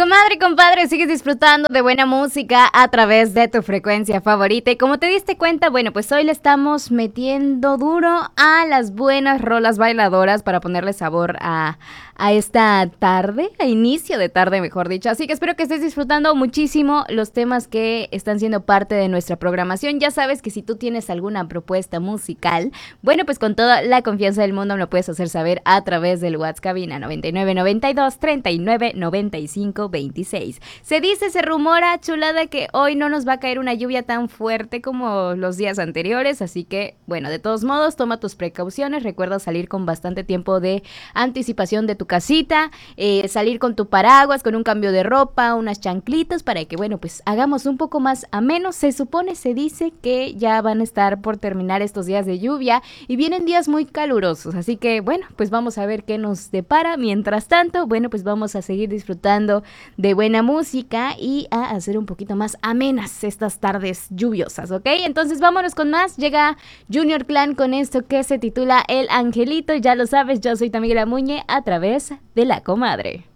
Comadre, compadre, sigues disfrutando de buena música a través de tu frecuencia favorita. Y como te diste cuenta, bueno, pues hoy le estamos metiendo duro a las buenas rolas bailadoras para ponerle sabor a esta tarde, a inicio de tarde, mejor dicho. Así que espero que estés disfrutando muchísimo los temas que están siendo parte de nuestra programación. Ya sabes que si tú tienes alguna propuesta musical, bueno, pues con toda la confianza del mundo me lo puedes hacer saber a través del WhatsApp cabina 9992 3995 26. Se dice, se rumora, chulada, que hoy no nos va a caer una lluvia tan fuerte como los días anteriores, así que, bueno, de todos modos, toma tus precauciones, recuerda salir con bastante tiempo de anticipación de tu casita, salir con tu paraguas, con un cambio de ropa, unas chanclitas, para que, bueno, pues hagamos un poco más ameno. Se supone, se dice que ya van a estar por terminar estos días de lluvia y vienen días muy calurosos, así que, bueno, pues vamos a ver qué nos depara. Mientras tanto, bueno, pues vamos a seguir disfrutando de buena música y a hacer un poquito más amenas estas tardes lluviosas, ¿ok? Entonces vámonos con más. Llega Junior Clan con esto que se titula El Angelito. Ya lo sabes, yo soy tu amiga La Muñe a través de La Comadre.